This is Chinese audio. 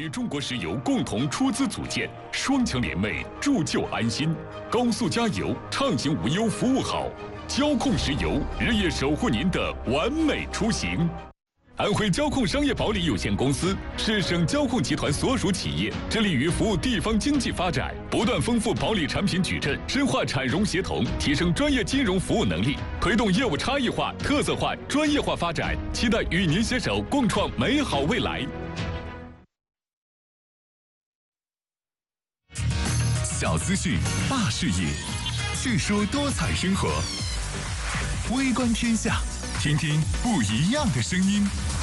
中国石油共同出资组建，双强联袂，铸就安心。高速加油，畅行无忧，服务好。交控石油日夜守护您的完美出行。安徽交控商业保理有限公司是省交控集团所属企业，致力于服务地方经济发展，不断丰富保理产品矩阵，深化产融协同，提升专业金融服务能力，推动业务差异化、特色化、专业化发展。期待与您携手共创美好未来。 小资讯，大视野，叙说多彩生活，微观天下，听听不一样的声音。